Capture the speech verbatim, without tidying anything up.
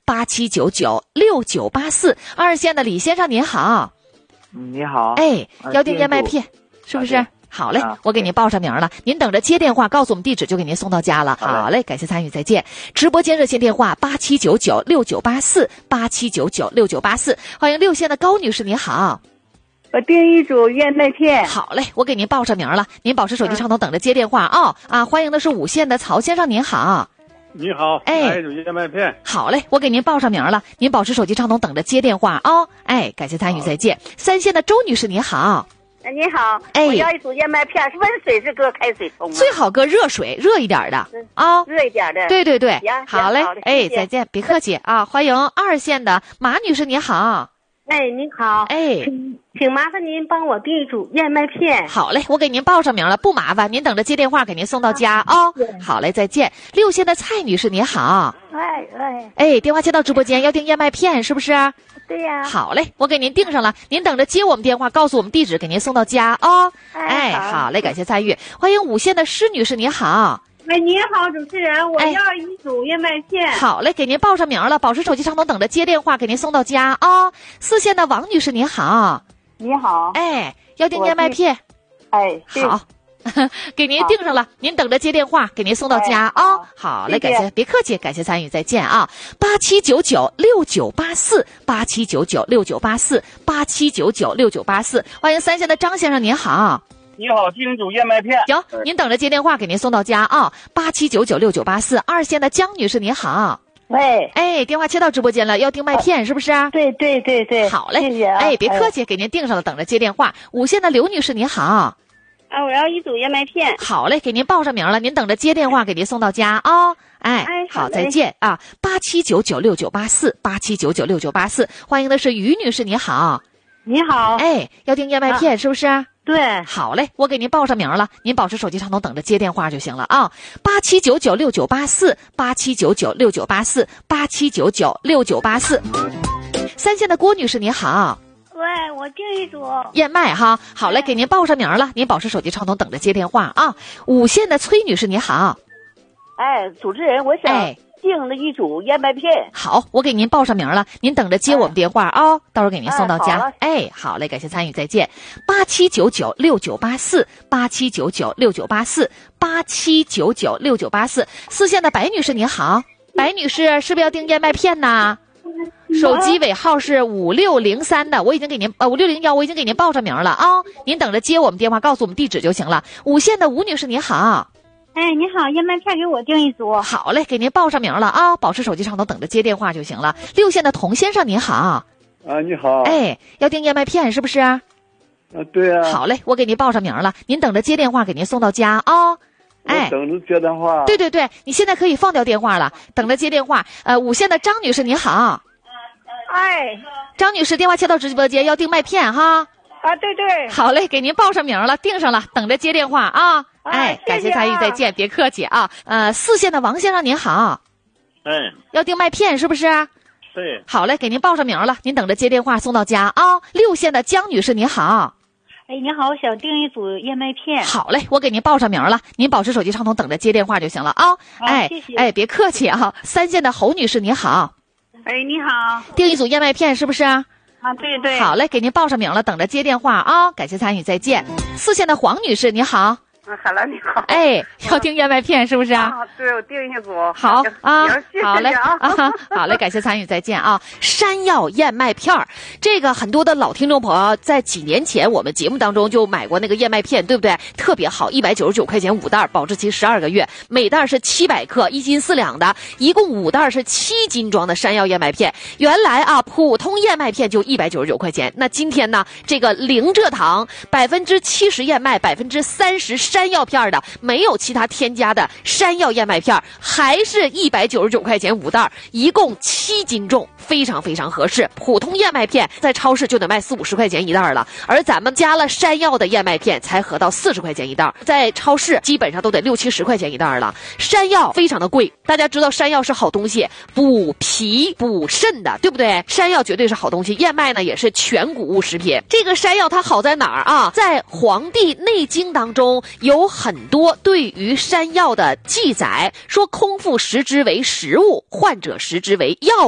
八七九九六九八四。二线的李先生您好。 你好。 哎，要订燕麦片是不是？啊好嘞，我给您报上名了，您等着接电话，告诉我们地址就给您送到家了。好嘞，感谢参与，再见。直播间热线电话八七九九六九八四八七九九六九八四，欢迎六线的高女士，您好。 我订一组燕麦片。 好嘞，我给您报上名了，您保持手机畅通，等着接电话啊、哦、啊！欢迎的是五线的曹先生，您好。 你好， 哎， 来一组燕麦片。 好嘞，我给您报上名了，您保持手机畅通，等着接电话啊、哦！哎，感谢参与，再见。三线的周女士，您好。 哎，你好， 哎， 我要一组燕麦片，是温水是搁开水冲吗？ 最好搁热水，热一点的啊、哦， 热一点的。 对对对，好嘞， 好嘞， 哎， 谢谢再见，别客气啊！欢迎二线的马女士，你好。 哎，您好， 哎， 请请麻烦您帮我订一组燕麦片。 好嘞，我给您报上名了，不麻烦，您等着接电话，给您送到家啊、哦。好嘞，再见。六线的蔡女士，你好。 哎哎哎，电话接到直播间，要订燕麦片是不是？ 对呀。 好嘞，我给您订上了，您等着接我们电话，告诉我们地址，给您送到家啊、哦。 哎， 好嘞，感谢参与，欢迎五线的施女士，你好。 哎，你好，主持人，我要一组燕麦片。 哎、好嘞，给您报上名了，保持手机畅通，等着接电话，给您送到家啊、哦。四线的王女士，你好。 你好。 哎，要订燕麦片。 哎， 好。给您订上了，您等着接电话，给您送到家啊、哦。好嘞，感谢，别客气，感谢参与，再见啊！八七九九六九八四，八七九九六九八四，八七九九六九八四，欢迎三线的张先生，您好。 你好，订一组燕麦片。 行，您等着接电话，给您送到家啊！八七九九六九八四，二线的江女士，您好。 喂， 哎，电话接到直播间了，要订麦片、啊、是不是？ 对对对对， 好嘞， 谢谢啊。 哎，别客气，给您订上了，等着接电话。五线的刘女士，您好。 啊，我要一组燕麦片。 好嘞，给您报上名了，您等着接电话，给您送到家啊、哦！哎， 哎， 好，再见啊！八七九九六九八四，八七九九六九八四，欢迎的是于女士，你好。 你好。 哎，要订燕麦片、啊、是不是？ 对。 好嘞，我给您报上名了，您保持手机畅通，等着接电话就行了啊！八七九九六九八四，八七九九六九八四，八七九九六九八四。三线的郭女士，你好。 喂，我订一组燕麦哈，好嘞，给您报上名了，您保持手机畅通，等着接电话啊。五线的崔女士，你好。 哎，主持人，我想订了一组燕麦片。 哎、好，我给您报上名了，您等着接我们电话啊、哦，到时候给您送到家。 哎， 哎，好嘞，感谢参与，再见。八七九九六九八四，八七九九六九八四，八七九九六九八四。四线的白女士，你好，白女士是不是要订燕麦片呢？手机尾号是五六零三的，我已经给您呃五六零幺，我已经给您报上名了啊、哦，您等着接我们电话，告诉我们地址就行了。五线的吴女士，你好。 哎，你好，燕麦片给我订一组。 好嘞，给您报上名了啊，保持手机畅通，等着接电话就行了。六线的童先生，您好。 啊，你好。 哎，要订燕麦片是不是？ 啊，对啊。 好嘞，我给您报上名了，您等着接电话，给您送到家啊。哦哎，等着接电话。 对对对，你现在可以放掉电话了，等着接电话。呃，五线的张女士，你好。 哎， 张女士，电话接到直播间，要订麦片哈。 啊，对对。 好嘞，给您报上名了，订上了，等着接电话啊。哎， 啊、 感谢参与，再见，别客气啊。呃，四线的王先生您好。 哎， 要订麦片是不是？ 对。 好嘞，给您报上名了，您等着接电话送到家啊。六线的江女士您好。 哎，你好，我想订一组燕麦片。 好嘞，我给您报上名了，您保持手机畅通，等着接电话就行了啊。哎， 谢谢。 哎，别客气啊。三线的侯女士你好。 哎，你好。 订一组燕麦片是不是？ 啊，对对。 好嘞，给您报上名了，等着接电话啊。感谢参与，再见。四线的黄女士你好。 啊，好了，你好。 哎，要订燕麦片是不是啊？ 啊，对，我订一组。 好啊，好嘞啊， 好嘞，感谢参与，再见啊！山药燕麦片儿，这个很多的老听众朋友在几年前我们节目当中就买过那个燕麦片，对不对？特别好，一百九十九块钱五袋，保质期十二个月，每袋是七百克，一斤四两的，一共五袋是七斤装的山药燕麦片。原来啊，普通燕麦片就一百九十九块钱，那今天呢，这个零蔗糖，百分之七十燕麦，百分之三十山药片的，没有其他添加的山药燕麦片，还是一百九十九块钱五袋，一共七斤重，非常非常合适。普通燕麦片在超市就得卖四五十块钱一袋了，而咱们加了山药的燕麦片才合到四十块钱一袋，在超市基本上都得六七十块钱一袋了。山药非常的贵，大家知道山药是好东西，补脾补肾的，对不对？山药绝对是好东西，燕麦呢也是全谷物食品。这个山药它好在哪儿啊？在《黄帝内经》当中有很多对于山药的记载，说空腹食之为食物，患者食之为药